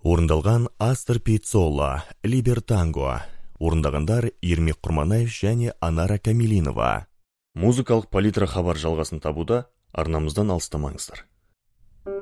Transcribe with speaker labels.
Speaker 1: Орындалған Астер Пиццола, Либертанго. Орындағандар Ермек Құрманаев және Анара Камилинова. Музыкалық палитра хабар жалғасын табуда, арнамыздан алыстамаңыздар.